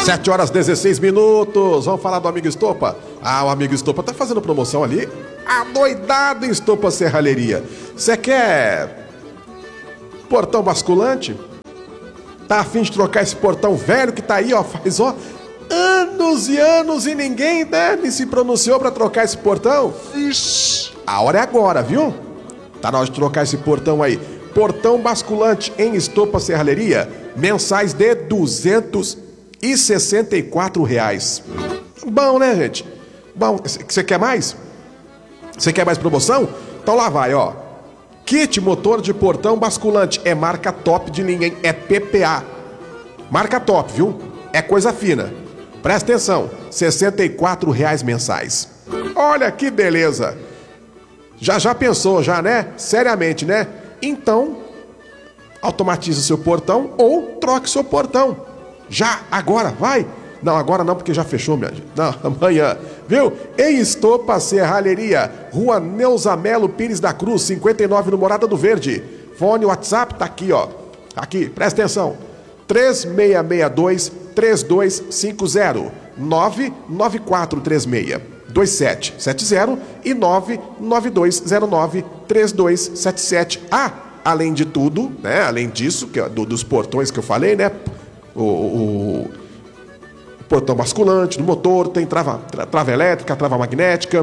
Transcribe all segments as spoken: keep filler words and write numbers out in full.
sete horas e dezesseis minutos. Vamos falar do Amigo Estopa? Ah, o Amigo Estopa tá fazendo promoção ali. Adoidado em Estopa Serralheria. Você quer portão basculante? Tá a fim de trocar esse portão velho que tá aí, ó, faz, ó, anos e anos e ninguém, né, se pronunciou pra trocar esse portão? Ixi, a hora é agora, viu? Tá na hora de trocar esse portão aí. Portão basculante em Estopa Serralheria, mensais de duzentos e sessenta e quatro reais. Bom, né, gente? Bom, você quer mais? Você quer mais promoção? Então lá vai, ó. Kit motor de portão basculante, é marca top de ninguém, é P P A. Marca top, viu? É coisa fina. Presta atenção, sessenta e quatro reais mensais. Olha que beleza. Já já pensou, já, né? Seriamente, né? Então, automatize o seu portão ou troque seu portão. Já, agora, vai. Não, agora não, porque já fechou, minha gente. Não, amanhã, viu? Em Estopa Serralheria, Rua Neuza Melo Pires da Cruz, cinquenta e nove, no Morada do Verde. Fone, WhatsApp, tá aqui, ó. Aqui, presta atenção. três seis seis dois, três dois cinco zero, nove nove quatro três seis, dois sete sete zero e nove nove dois zero nove, três dois sete sete. Ah, além de tudo, né? Além disso, que é do, dos portões que eu falei, né? O... o portão basculante do motor, tem trava, tra, trava elétrica, trava magnética,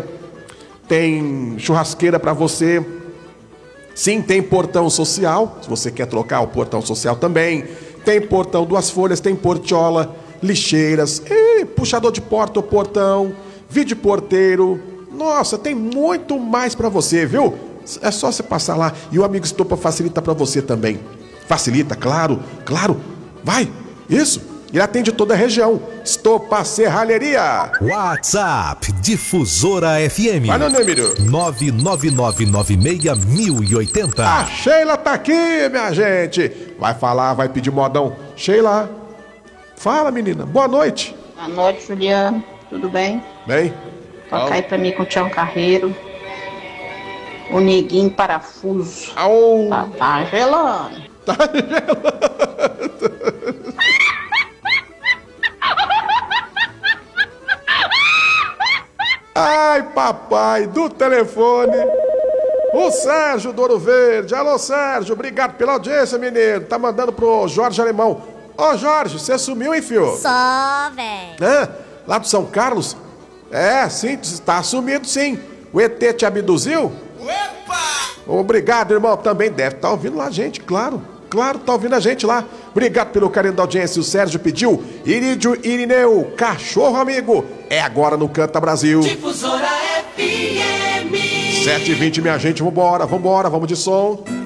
tem churrasqueira para você. Sim, tem portão social, se você quer trocar o portão social também. Tem portão duas folhas, tem portiola, lixeiras, e puxador de porta ou portão, vídeo porteiro. Nossa, tem muito mais para você, viu? É só você passar lá e o Amigo Estopa facilita para você também. Facilita, claro, claro. Vai, isso. Ele atende toda a região. Estopa Serralheria. WhatsApp Difusora F M. Vai no número nove nove nove nove seis mil e oitenta. A Sheila tá aqui, minha gente. Vai falar, vai pedir modão. Sheila, fala, menina. Boa noite. Boa noite, Juliano. Tudo bem? Bem. Toca aí pra mim com o Tião Carreiro. O Neguinho Parafuso. Au. Tá, tá gelando. Tá gelando. Ai, papai, do telefone, o Sérgio do Ouro Verde. Alô, Sérgio, obrigado pela audiência, menino. Tá mandando pro Jorge Alemão. Ô, Jorge, você sumiu, hein, fio? Só, véi. Hã? Lá do São Carlos? É, sim, tá sumido, sim. O E T te abduziu? Opa! Obrigado, irmão. Também deve estar ouvindo lá a gente, claro. Claro, tá ouvindo a gente lá. Obrigado pelo carinho da audiência. O Sérgio pediu Irídio Irineu, cachorro amigo. É agora no Canta Brasil. Difusora F M. sete e vinte, minha gente. Vambora, vambora, vamos de som.